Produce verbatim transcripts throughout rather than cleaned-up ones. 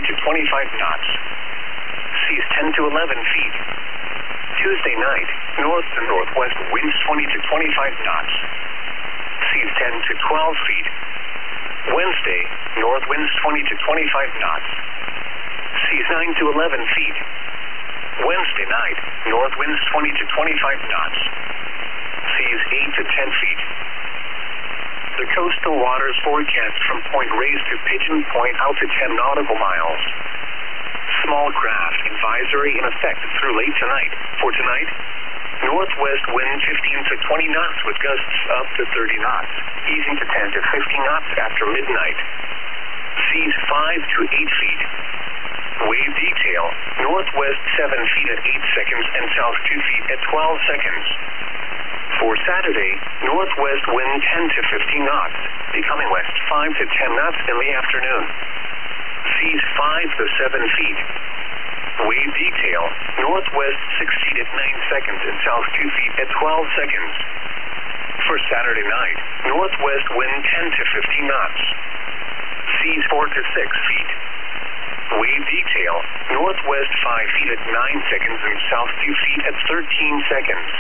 to twenty-five knots. Seas ten to eleven feet. Tuesday night, north to northwest winds twenty to twenty-five knots. Seas ten to twelve feet. Wednesday, north winds twenty to twenty-five knots. Seas nine to eleven feet. Wednesday night, north winds twenty to twenty-five knots. Seas eight to ten feet. The coastal waters forecast from Point Reyes to Pigeon Point out to ten nautical miles. Small craft advisory in effect through late tonight. For tonight, northwest wind fifteen to twenty knots with gusts up to thirty knots, easing to ten to fifteen knots after midnight. Seas five to eight feet. Wave detail, northwest seven feet at eight seconds and south two feet at twelve seconds. For Saturday, northwest wind ten to fifteen knots, becoming west five to ten knots in the afternoon. Seas five to seven feet. Wave detail, northwest six feet at nine seconds and south two feet at twelve seconds. For Saturday night, northwest wind ten to fifteen knots. Seas four to six feet. Wave detail, northwest five feet at nine seconds and south two feet at thirteen seconds.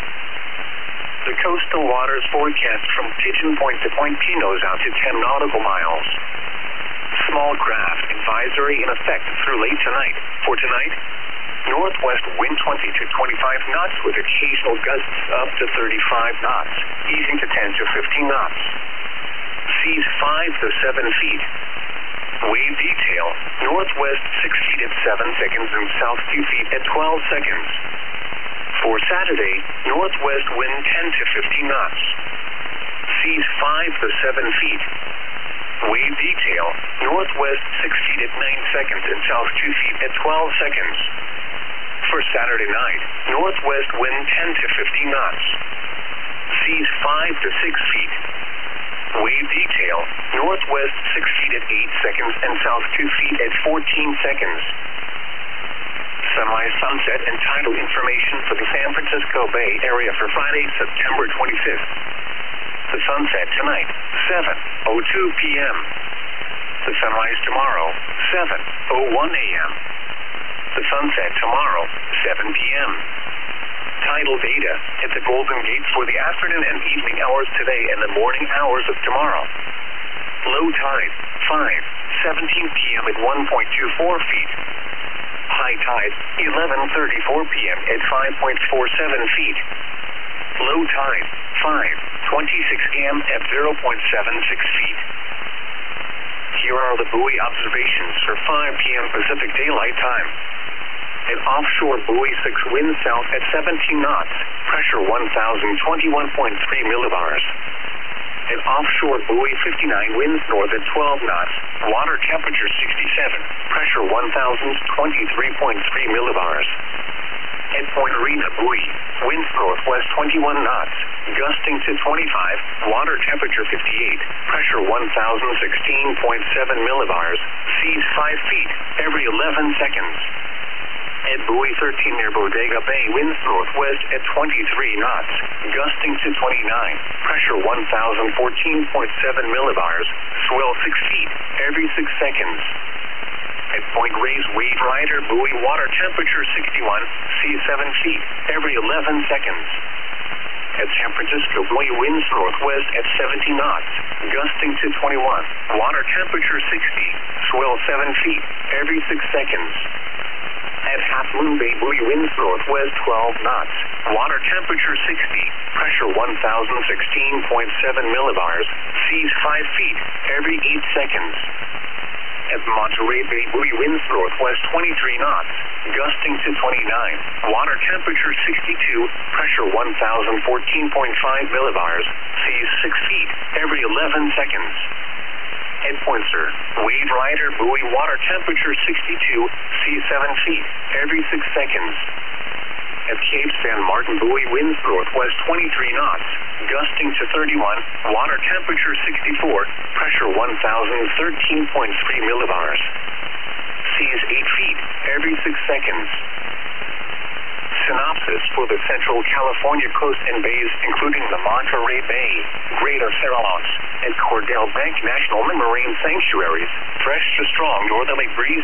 The coastal waters forecast from Pigeon Point to Point Pinos out to ten nautical miles. Small craft advisory in effect through late tonight. For tonight, northwest wind twenty to twenty-five knots with occasional gusts up to thirty-five knots, easing to ten to fifteen knots. Seas five to seven feet. Wave detail, northwest six feet at seven seconds and south two feet at twelve seconds. For Saturday, northwest wind ten to fifteen knots. Seas five to seven feet. Wave detail, northwest six feet at nine seconds and south two feet at twelve seconds. For Saturday night, northwest wind ten to fifteen knots. Seas five to six feet. Wave detail, northwest six feet at eight seconds and south two feet at fourteen seconds. Semi-sunset and tidal information for the San Francisco Bay Area for Friday, September twenty-fifth. The sunset tonight, seven oh two p m The sunrise tomorrow, seven oh one a m The sunset tomorrow, seven p m Tidal data at the Golden Gate for the afternoon and evening hours today and the morning hours of tomorrow. Low tide, five seventeen p m at one point two four feet. High tide, eleven thirty-four p m at five point four seven feet. Low tide, five twenty-six a m at zero point seven six feet. Here are the buoy observations for five p m Pacific Daylight Time. At offshore buoy six, wind south at seventeen knots, pressure one thousand twenty-one point three millibars. At offshore buoy fifty-nine, winds north at twelve knots, water temperature sixty-seven, pressure one thousand twenty-three point three millibars. At Point Arena buoy, winds northwest twenty-one knots, gusting to twenty-five, water temperature fifty-eight, pressure one thousand sixteen point seven millibars, seas five feet every eleven seconds. At buoy thirteen near Bodega Bay, winds northwest at twenty-three knots, gusting to twenty-nine, pressure one thousand fourteen point seven millibars, swell six feet every six seconds. At Point Reyes Wave Rider buoy, water temperature sixty-one, sea seven feet every eleven seconds. At San Francisco buoy, winds northwest at seventy knots, gusting to twenty-one, water temperature sixty, swell seven feet every six seconds. At Half Moon Bay buoy, winds northwest twelve knots, water temperature sixty, pressure one thousand sixteen point seven millibars, seas five feet every eight seconds. At Monterey Bay buoy, winds northwest twenty-three knots, gusting to twenty-nine, water temperature sixty-two, pressure one thousand fourteen point five millibars, seas six feet every eleven seconds. At Poinsett, Wave Rider buoy, water temperature sixty-two, sea seven feet every six seconds. At Cape San Martin buoy, winds northwest twenty-three knots, gusting to thirty-one, water temperature sixty-four, pressure one thousand thirteen point three millibars. Seas eight feet every six seconds. Synopsis for the Central California coast and bays, including the Monterey Bay, Greater Farallones, and Cordell Bank National Marine Sanctuaries. Fresh to strong northerly breeze.